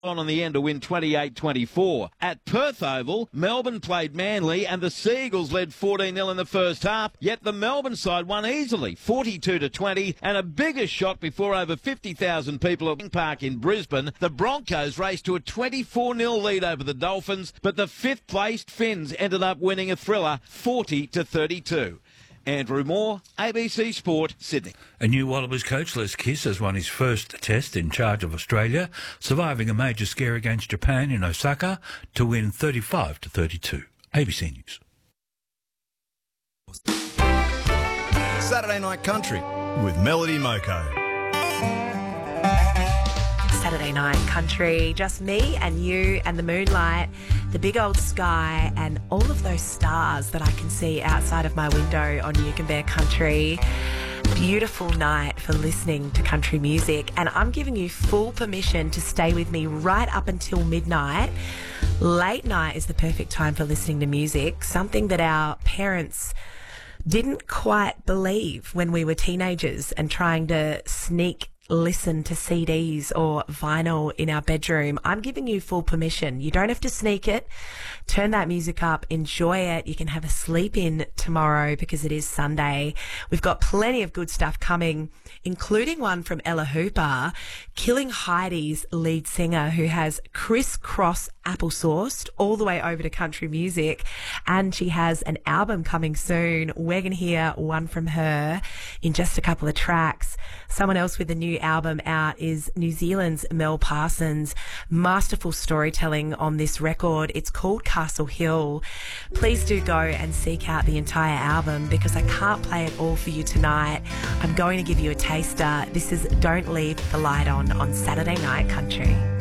on the end to win 28-24. At Perth Oval, Melbourne played Manly and the Seagulls led 14-0 in the first half, yet the Melbourne side won easily, 42-20, and a bigger shot before over 50,000 people at King Park in Brisbane. The Broncos raced to a 24-0 lead over the Dolphins, but the fifth-placed Finns ended up winning a thriller, 40-32. Andrew Moore, ABC Sport, Sydney. A new Wallabies coach, Les Kiss, has won his first test in charge of Australia, surviving a major scare against Japan in Osaka to win 35-32. ABC News. Saturday Night Country with Melody Moko. Saturday Night Country, just me and you and the moonlight, the big old sky and all of those stars that I can see outside of my window on Yugambeh Country. Beautiful night for listening to country music, and I'm giving you full permission to stay with me right up until midnight. Late night is the perfect time for listening to music, something that our parents didn't quite believe when we were teenagers and trying to sneak listen to CDs or vinyl in our bedroom. I'm giving you full permission. You don't have to sneak it. Turn that music up, enjoy it. You can have a sleep in tomorrow because it is Sunday. We've got plenty of good stuff coming, including one from Ella Hooper, Killing Heidi's lead singer, who has crisscross applesauced all the way over to country music, and she has an album coming soon. We're going to hear one from her in just a couple of tracks. Someone else with a new album out is New Zealand's Mel Parsons. Masterful storytelling on this record. It's called Castle Hill. Please do go and seek out the entire album because I can't play it all for you tonight. I'm going to give you a taster. This is Don't Leave the Light On Saturday Night Country.